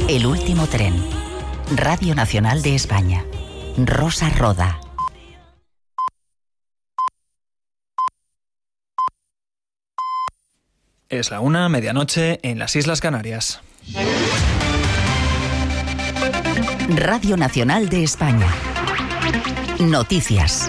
El último tren. Radio Nacional de España. Rosa Roda. Es la 1:00, medianoche, en las Islas Canarias. Radio Nacional de España. Noticias.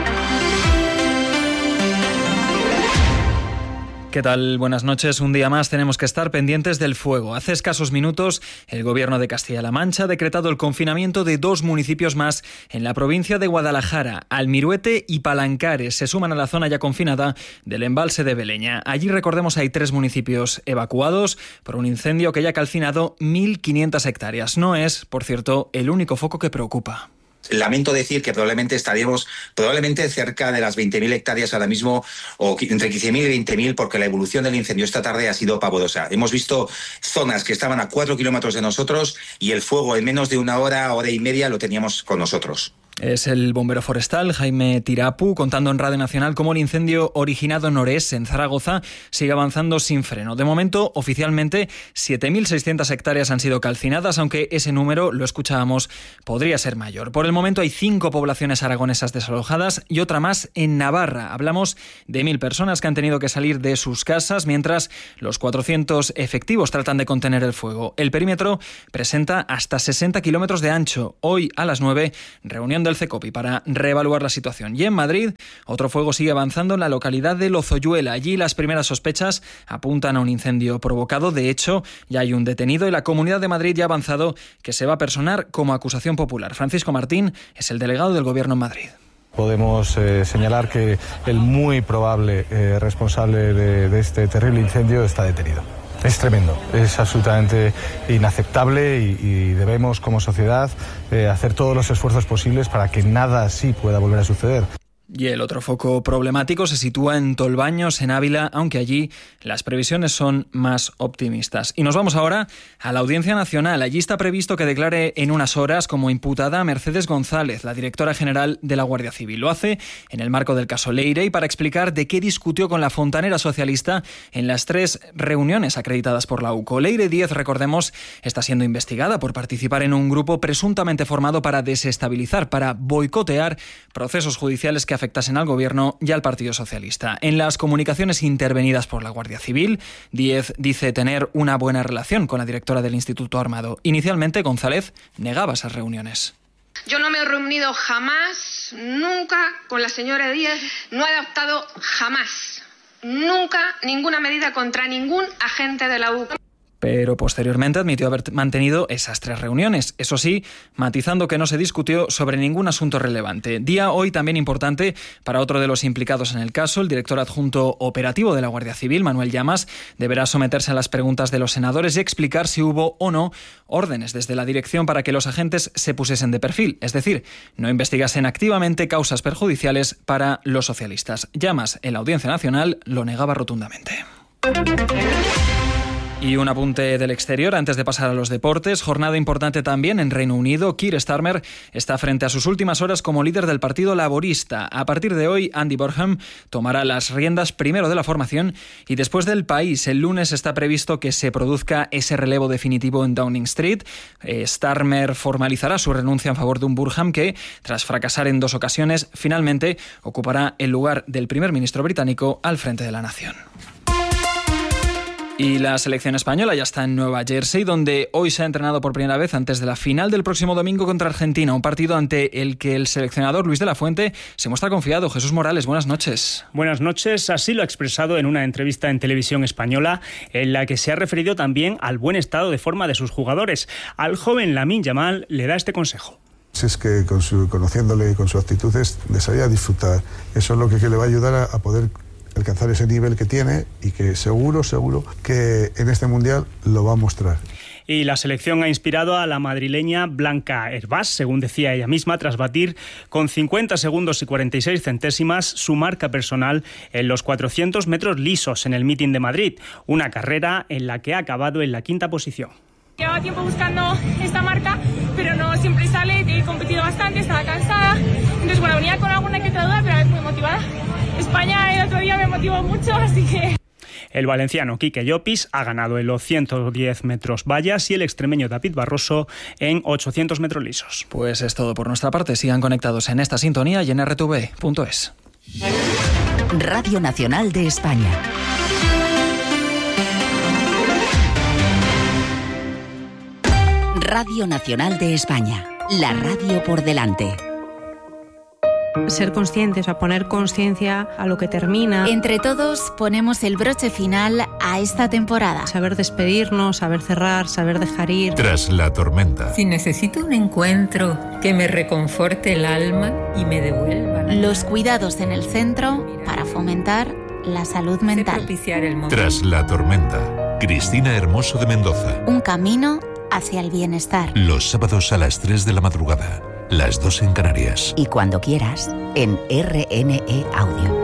¿Qué tal? Buenas noches. Un día más tenemos que estar pendientes del fuego. Hace escasos minutos, el Gobierno de Castilla-La Mancha ha decretado el confinamiento de 2 municipios más en la provincia de Guadalajara. Almiruete y Palancares se suman a la zona ya confinada del embalse de Beleña. Allí, recordemos, hay 3 municipios evacuados por un incendio que ya ha calcinado 1.500 hectáreas. No es, por cierto, el único foco que preocupa. Lamento decir que probablemente estaríamos cerca de las 20.000 hectáreas ahora mismo, o entre 15.000 y 20.000, porque la evolución del incendio esta tarde ha sido pavorosa. Hemos visto zonas que estaban a 4 kilómetros de nosotros y el fuego en menos de una hora y media lo teníamos con nosotros. Es el bombero forestal Jaime Tirapu contando en Radio Nacional cómo el incendio originado en Orés, en Zaragoza, sigue avanzando sin freno. De momento, oficialmente, 7.600 hectáreas han sido calcinadas, aunque ese número, lo escuchábamos, podría ser mayor. Por el momento hay 5 poblaciones aragonesas desalojadas y otra más en Navarra. Hablamos de 1.000 personas que han tenido que salir de sus casas, mientras los 400 efectivos tratan de contener el fuego. El perímetro presenta hasta 60 kilómetros de ancho. Hoy, a las 9, reunión del CECOPI para reevaluar la situación. Y en Madrid, otro fuego sigue avanzando en la localidad de Lozoyuela. Allí las primeras sospechas apuntan a un incendio provocado. De hecho, ya hay un detenido y la Comunidad de Madrid ya ha avanzado que se va a personar como acusación popular. Francisco Martín es el delegado del Gobierno en Madrid. Podemos señalar que el muy probable responsable de este terrible incendio está detenido. Es tremendo, es absolutamente inaceptable y debemos como sociedad hacer todos los esfuerzos posibles para que nada así pueda volver a suceder. Y el otro foco problemático se sitúa en Tolbaños, en Ávila, aunque allí las previsiones son más optimistas. Y nos vamos ahora a la Audiencia Nacional. Allí está previsto que declare en unas horas como imputada Mercedes González, la directora general de la Guardia Civil. Lo hace en el marco del caso Leire y para explicar de qué discutió con la fontanera socialista en las 3 reuniones acreditadas por la UCO. Leire Díez, recordemos, está siendo investigada por participar en un grupo presuntamente formado para desestabilizar, para boicotear procesos judiciales que afectasen al Gobierno y al Partido Socialista. En las comunicaciones intervenidas por la Guardia Civil, Díez dice tener una buena relación con la directora del Instituto Armado. Inicialmente, González negaba esas reuniones. Yo no me he reunido jamás, nunca, con la señora Díez, no he adoptado jamás, nunca, ninguna medida contra ningún agente de la UCO. Pero posteriormente admitió haber mantenido esas 3 reuniones. Eso sí, matizando que no se discutió sobre ningún asunto relevante. Día hoy también importante para otro de los implicados en el caso. El director adjunto operativo de la Guardia Civil, Manuel Llamas, deberá someterse a las preguntas de los senadores y explicar si hubo o no órdenes desde la dirección para que los agentes se pusiesen de perfil. Es decir, no investigasen activamente causas perjudiciales para los socialistas. Llamas, en la Audiencia Nacional, lo negaba rotundamente. Y un apunte del exterior antes de pasar a los deportes. Jornada importante también en Reino Unido. Keir Starmer está frente a sus últimas horas como líder del Partido Laborista. A partir de hoy, Andy Burnham tomará las riendas primero de la formación y después del País. El lunes está previsto que se produzca ese relevo definitivo en Downing Street. Starmer formalizará su renuncia en favor de un Burnham que, tras fracasar en 2 ocasiones, finalmente ocupará el lugar del primer ministro británico al frente de la nación. Y la selección española ya está en Nueva Jersey, donde hoy se ha entrenado por primera vez antes de la final del próximo domingo contra Argentina, un partido ante el que el seleccionador Luis de la Fuente se muestra confiado. Jesús Morales, buenas noches. Buenas noches, así lo ha expresado en una entrevista en Televisión Española, en la que se ha referido también al buen estado de forma de sus jugadores. Al joven Lamine Yamal le da este consejo. Es que conociéndole y con sus actitudes les haría disfrutar. Eso es lo que le va a ayudar a poder alcanzar ese nivel que tiene y que seguro que en este Mundial lo va a mostrar. Y la selección ha inspirado a la madrileña Blanca Hervás, según decía ella misma, tras batir con 50 segundos y 46 centésimas su marca personal en los 400 metros lisos en el Meeting de Madrid, una carrera en la que ha acabado en la 5ª posición. Llevaba tiempo buscando esta marca, pero no siempre sale, he competido bastante, estaba cansada, entonces bueno, venía con alguna que otra duda, pero muy motivada. España el otro día me motivó mucho, así que... El valenciano Quique Llopis ha ganado en los 110 metros vallas y el extremeño David Barroso en 800 metros lisos. Pues es todo por nuestra parte. Sigan conectados en esta sintonía y en rtv.es. Radio Nacional de España. Radio Nacional de España. La radio por delante. Ser conscientes, a poner conciencia a lo que termina. Entre todos ponemos el broche final a esta temporada. Saber despedirnos, saber cerrar, saber dejar ir. Tras la tormenta. Si necesito un encuentro que me reconforte el alma y me devuelva. Los cuidados en el centro para fomentar la salud mental. Tras la tormenta. Cristina Hermoso de Mendoza. Un camino hacia el bienestar. Los sábados a las 3 de la madrugada. Las 2 en Canarias. Y cuando quieras, en RNE Audio.